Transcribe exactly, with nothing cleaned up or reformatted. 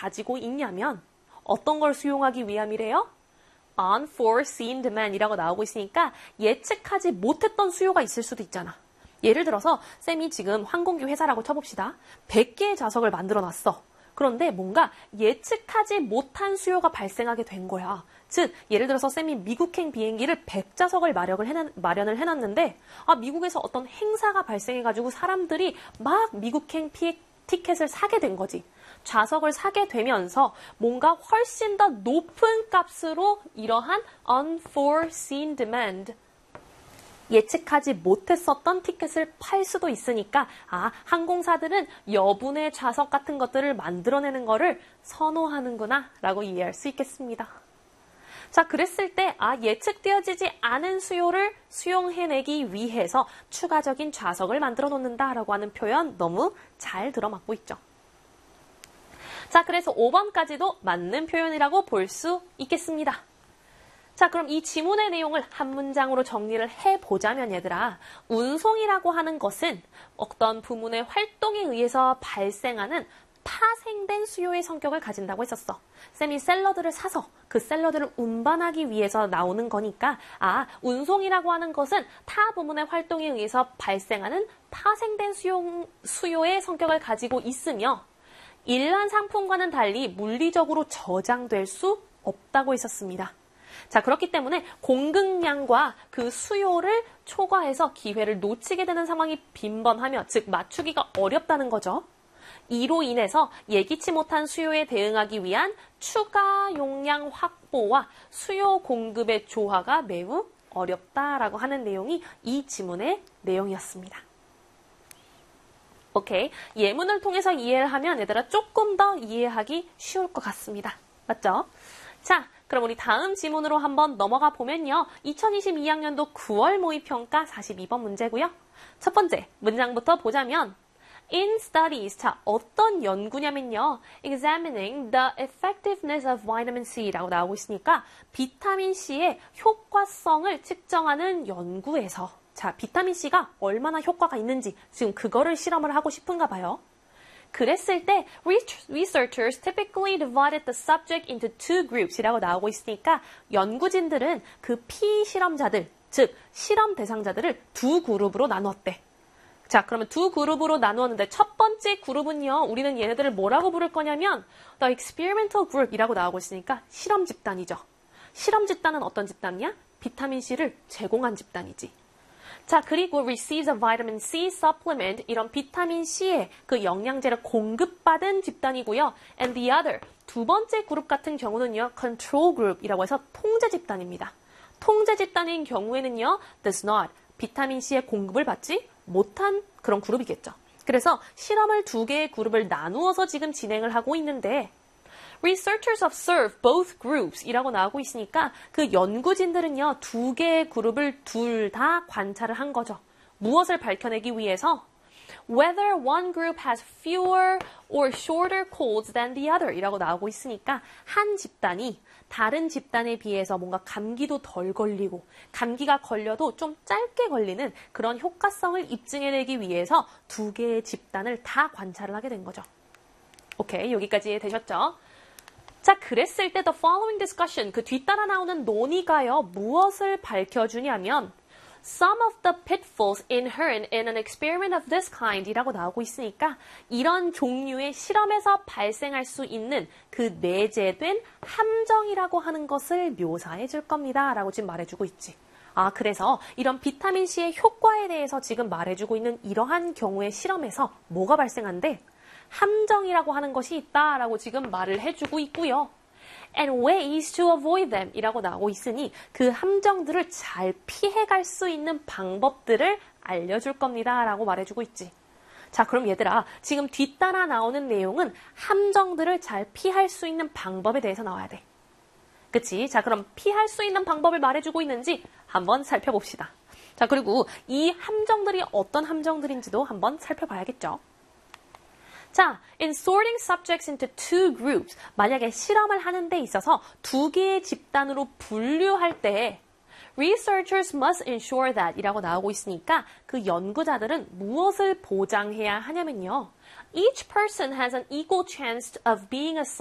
가지고 있냐면 어떤 걸 수용하기 위함이래요? unforeseen demand이라고 나오고 있으니까 예측하지 못했던 수요가 있을 수도 있잖아. 예를 들어서 쌤이 지금 항공기 회사라고 쳐봅시다. 백 개의 좌석을 만들어 놨어. 그런데 뭔가 예측하지 못한 수요가 발생하게 된 거야. 즉 예를 들어서 쌤이 미국행 비행기를 백 좌석을 마련을, 해놨, 마련을 해놨는데 아 미국에서 어떤 행사가 발생해가지고 사람들이 막 미국행 피, 티켓을 사게 된 거지. 좌석을 사게 되면서 뭔가 훨씬 더 높은 값으로 이러한 unforeseen demand, 예측하지 못했었던 티켓을 팔 수도 있으니까 아 항공사들은 여분의 좌석 같은 것들을 만들어내는 거를 선호하는구나 라고 이해할 수 있겠습니다. 자, 그랬을 때 아 예측되어지지 않은 수요를 수용해내기 위해서 추가적인 좌석을 만들어 놓는다라고 하는 표현 너무 잘 들어맞고 있죠. 자, 그래서 오 번까지도 맞는 표현이라고 볼 수 있겠습니다. 자, 그럼 이 지문의 내용을 한 문장으로 정리를 해보자면 얘들아, 운송이라고 하는 것은 어떤 부문의 활동에 의해서 발생하는 파생된 수요의 성격을 가진다고 했었어. 쌤이 샐러드를 사서 그 샐러드를 운반하기 위해서 나오는 거니까 아, 운송이라고 하는 것은 타 부문의 활동에 의해서 발생하는 파생된 수요, 수요의 성격을 가지고 있으며 일반 상품과는 달리 물리적으로 저장될 수 없다고 했었습니다. 자, 그렇기 때문에 공급량과 그 수요를 초과해서 기회를 놓치게 되는 상황이 빈번하며 즉 맞추기가 어렵다는 거죠. 이로 인해서 예기치 못한 수요에 대응하기 위한 추가 용량 확보와 수요 공급의 조화가 매우 어렵다라고 하는 내용이 이 지문의 내용이었습니다. 오케이, 예문을 통해서 이해를 하면 얘들아 조금 더 이해하기 쉬울 것 같습니다. 맞죠? 자, 그럼 우리 다음 지문으로 한번 넘어가 보면요. 이천이십이 학년도 구월 모의평가 사십이 번 문제고요. 첫 번째 문장부터 보자면 In studies, 자, 어떤 연구냐면요. Examining the effectiveness of vitamin C라고 나오고 있으니까 비타민 C의 효과성을 측정하는 연구에서 자, 비타민 C가 얼마나 효과가 있는지 지금 그거를 실험을 하고 싶은가 봐요. 그랬을 때 researchers typically divided the subject into two groups이라고 나오고 있으니까 연구진들은 그 피실험자들, 즉 실험 대상자들을 두 그룹으로 나누었대. 자, 그러면 두 그룹으로 나누었는데 첫 번째 그룹은요. 우리는 얘네들을 뭐라고 부를 거냐면 the experimental group이라고 나오고 있으니까 실험 집단이죠. 실험 집단은 어떤 집단이야? 비타민 C를 제공한 집단이지. 자, 그리고 receives a vitamin C supplement, 이런 비타민 C의 그 영양제를 공급받은 집단이고요. And the other, 두 번째 그룹 같은 경우는요. control group이라고 해서 통제 집단입니다. 통제 집단인 경우에는요. does not, 비타민 C의 공급을 받지 못한 그런 그룹이겠죠. 그래서 실험을 두 개의 그룹을 나누어서 지금 진행을 하고 있는데 Researchers observe both groups 이라고 나오고 있으니까 그 연구진들은요. 두 개의 그룹을 둘 다 관찰을 한 거죠. 무엇을 밝혀내기 위해서? Whether one group has fewer or shorter colds than the other 이라고 나오고 있으니까 한 집단이 다른 집단에 비해서 뭔가 감기도 덜 걸리고 감기가 걸려도 좀 짧게 걸리는 그런 효과성을 입증해내기 위해서 두 개의 집단을 다 관찰을 하게 된 거죠. 오케이, 여기까지 되셨죠? 자, 그랬을 때 the following discussion, 그 뒤따라 나오는 논의가요. 무엇을 밝혀주냐면 Some of the pitfalls inherent in an experiment of this kind 이라고 나오고 있으니까 이런 종류의 실험에서 발생할 수 있는 그 내재된 함정이라고 하는 것을 묘사해 줄 겁니다. 라고 지금 말해주고 있지. 아, 그래서 이런 비타민C의 효과에 대해서 지금 말해주고 있는 이러한 경우의 실험에서 뭐가 발생한대? 함정이라고 하는 것이 있다라고 지금 말을 해주고 있고요. And ways to avoid them 이라고 나오고 있으니 그 함정들을 잘 피해갈 수 있는 방법들을 알려줄 겁니다 라고 말해주고 있지. 자, 그럼 얘들아, 지금 뒤따라 나오는 내용은 함정들을 잘 피할 수 있는 방법에 대해서 나와야 돼. 그치? 자, 그럼 피할 수 있는 방법을 말해주고 있는지 한번 살펴봅시다. 자, 그리고 이 함정들이 어떤 함정들인지도 한번 살펴봐야겠죠. 자, in sorting subjects into two groups, 만약에 실험을 하는 데 있어서 두 개의 집단으로 분류할 때 researchers must ensure that 이라고 나오고 있으니까 그 연구자들은 무엇을 보장해야 하냐면요. Each person has an equal chance of being assigned